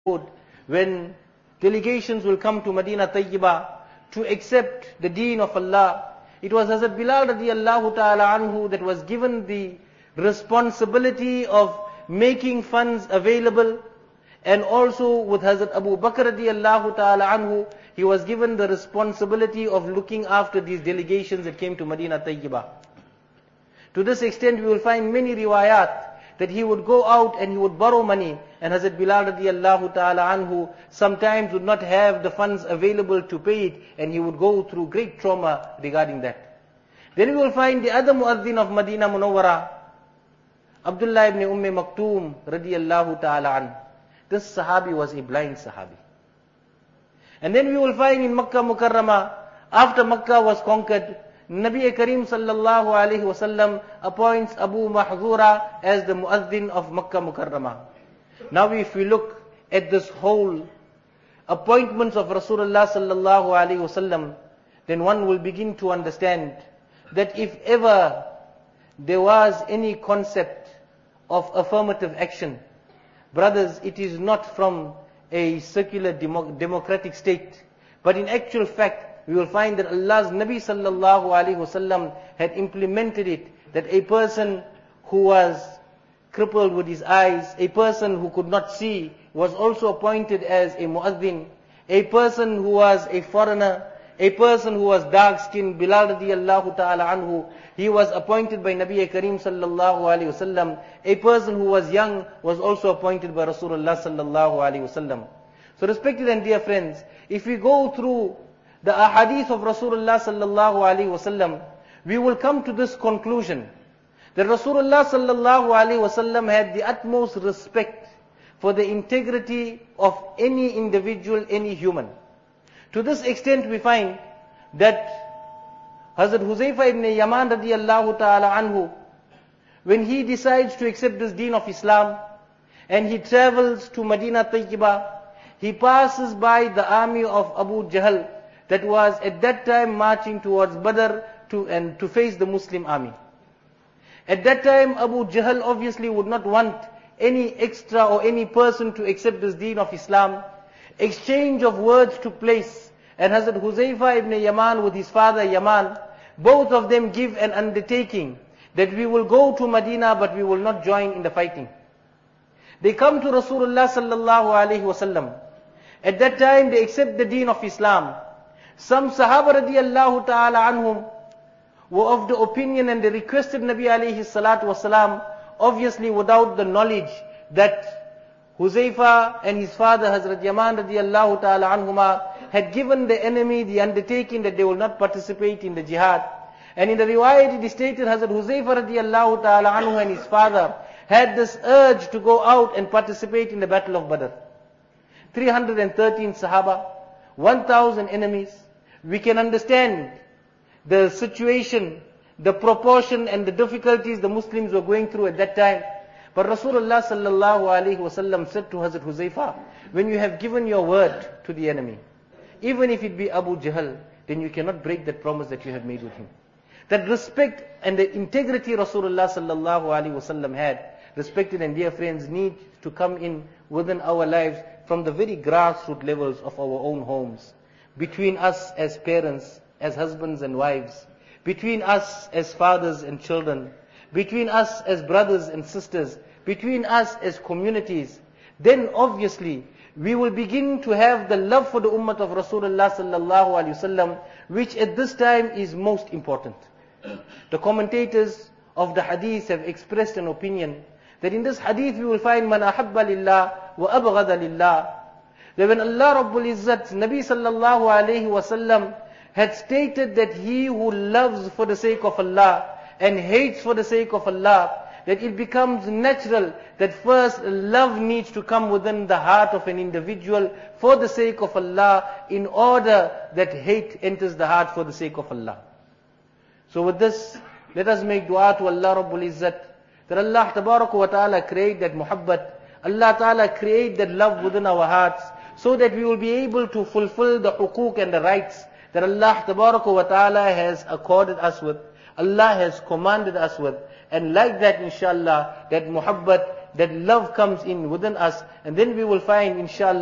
road when delegations will come to Medina Tayyibah to accept the deen of Allah. It was Hazrat Bilal radiallahu ta'ala anhu that was given the responsibility of making funds available, and also with Hazrat Abu Bakr radiallahu ta'ala anhu, he was given the responsibility of looking after these delegations that came to Medina Tayyibah. To this extent we will find many riwayat that he would go out and he would borrow money, and Hazrat Bilal radiallahu ta'ala anhu sometimes would not have the funds available to pay it, and he would go through great trauma regarding that. Then we will find the other muazzin of Medina Munawwara, Abdullah ibn Maktoum radiallahu ta'ala anhu. This sahabi was a blind sahabi. And then we will find in Makkah Mukarramah, after Makkah was conquered, Nabi Kareem sallallahu alayhi wasallam appoints Abu Mahzura as the muazzin of Makkah Mukarramah. Now if we look at this whole appointments of Rasulullah sallallahu alayhi wasallam, then one will begin to understand that if ever there was any concept of affirmative action, brothers, it is not from a secular democratic state, but in actual fact, we will find that Allah's Nabi sallallahu alaihi wasallam had implemented it, that a person who was crippled with his eyes, a person who could not see, was also appointed as a muazzin. A person who was a foreigner, a person who was dark-skinned, Bilal radiallahu ta'ala anhu, he was appointed by Nabi Kareem sallallahu alaihi wasallam. A person who was young was also appointed by Rasulullah sallallahu alaihi wasallam. So respected and dear friends, if we go through the ahadith of Rasulullah sallallahu alaihi wasallam, we will come to this conclusion that Rasulullah sallallahu alaihi wasallam had the utmost respect for the integrity of any individual, any human. To this extent we find that Hazrat Huzaifa ibn Yaman radiallahu ta'ala anhu, when he decides to accept this deen of Islam and he travels to Medina Tayyibah, he passes by the army of Abu Jahl that was at that time marching towards Badr to face the Muslim army. At that time Abu Jahl obviously would not want any extra or any person to accept this deen of Islam. Exchange of words took place, and Hazrat Huzaifa ibn Yaman with his father Yaman, both of them give an undertaking that we will go to Medina but we will not join in the fighting. They come to Rasulullah sallallahu alaihi wasallam. At that time they accept the deen of Islam. Some Sahaba radiallahu ta'ala anhum were of the opinion, and they requested Nabi alayhi salatu wasalam, obviously without the knowledge that Huzaifa and his father Hazrat Yaman radiallahu ta'ala anhuma had given the enemy the undertaking that they will not participate in the jihad. And in the riwayat it is stated Hazrat Huzaifa radiallahu ta'ala anhu and his father had this urge to go out and participate in the battle of Badr. 313 Sahaba, 1,000 enemies. We can understand the situation, the proportion and the difficulties the Muslims were going through at that time. But Rasulullah sallallahu alaihi wasallam said to Hazrat Huzaifa, when you have given your word to the enemy, even if it be Abu Jahl, then you cannot break that promise that you have made with him. That respect and the integrity Rasulullah sallallahu alaihi wasallam had, respected and dear friends, need to come in within our lives from the very grassroots levels of our own homes. Between us as parents, as husbands and wives, between us as fathers and children, between us as brothers and sisters, between us as communities, then obviously we will begin to have the love for the ummah of Rasulullah sallallahu alaihi wasallam, which at this time is most important. The commentators of the hadith have expressed an opinion that in this hadith we will find man ahabba lillah wa abghada lillah. That when Allah Rabbul Izzat, Nabi sallallahu alayhi wasallam had stated that he who loves for the sake of Allah and hates for the sake of Allah, that it becomes natural that first love needs to come within the heart of an individual for the sake of Allah, in order that hate enters the heart for the sake of Allah. So with this, let us make dua to Allah Rabbul Izzat, that Allah Tabaraka wa Ta'ala create that muhabbat, Allah Ta'ala create that love within our hearts, so that we will be able to fulfill the hukuk and the rights that Allah Tabaraka wa Ta'ala has accorded us with, Allah has commanded us with. And like that, inshallah, that muhabbat that love comes in within us, and then we will find, inshallah,